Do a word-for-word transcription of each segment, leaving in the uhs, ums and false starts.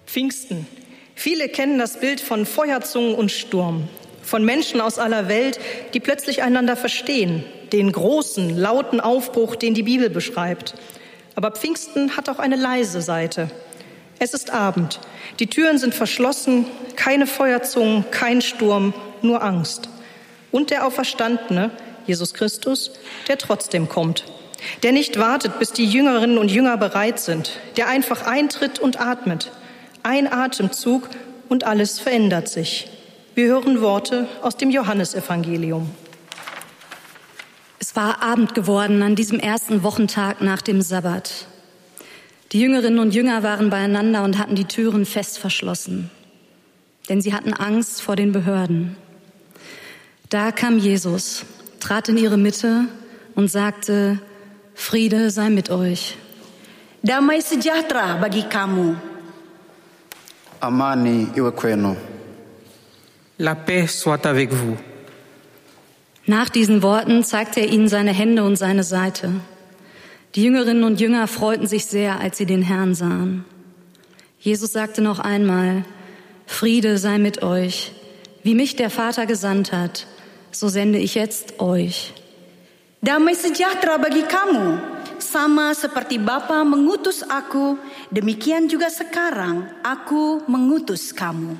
Pfingsten. Viele kennen das Bild von Feuerzungen und Sturm, von Menschen aus aller Welt, die plötzlich einander verstehen, den großen, lauten Aufbruch, den die Bibel beschreibt. Aber Pfingsten hat auch eine leise Seite. Es ist Abend, die Türen sind verschlossen, keine Feuerzungen, kein Sturm, nur Angst. Und der Auferstandene, Jesus Christus, der trotzdem kommt, der nicht wartet, bis die Jüngerinnen und Jünger bereit sind, der einfach eintritt und atmet. Ein Atemzug und alles verändert sich. Wir hören Worte aus dem Johannesevangelium. Es war Abend geworden an diesem ersten Wochentag nach dem Sabbat. Die Jüngerinnen und Jünger waren beieinander und hatten die Türen fest verschlossen, denn sie hatten Angst vor den Behörden. Da kam Jesus, trat in ihre Mitte und sagte: Friede sei mit euch. Damai sejahtera bagi kamu. Amani iwe kwenu. La paix soit avec vous. Nach diesen Worten zeigte er ihnen seine Hände und seine Seite. Die Jüngerinnen und Jünger freuten sich sehr, als sie den Herrn sahen. Jesus sagte noch einmal: Friede sei mit euch. Wie mich der Vater gesandt hat, so sende ich jetzt euch. Damai sejahtera bagi kamu. Sama seperti Bapa mengutus aku, demikian juga sekarang aku mengutus kamu.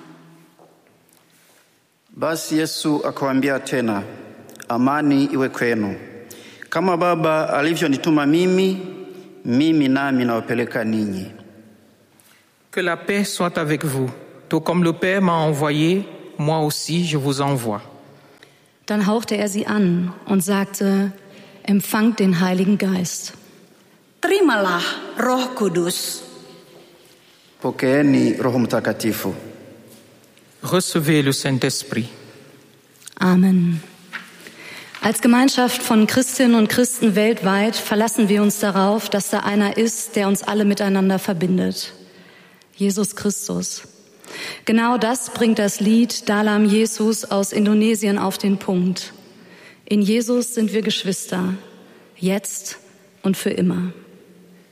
Basi Yesu akawaambia tena, amani iwe kwenu. Kama Baba alivyonituma mimi, mimi nami nawapeleka ninyi. Que la paix soit avec vous. Tout comme le Père m'a envoyé, moi aussi je vous envoie. Dann hauchte er sie an und sagte: Empfangt den Heiligen Geist. Terimalah Roh Kudus. Pokeeni Roho Mtakatifu. Recevez le Saint-Esprit. Amen. Als Gemeinschaft von Christinnen und Christen weltweit verlassen wir uns darauf, dass da einer ist, der uns alle miteinander verbindet. Jesus Christus. Genau das bringt das Lied Dalam Jesus aus Indonesien auf den Punkt. In Jesus sind wir Geschwister, jetzt und für immer.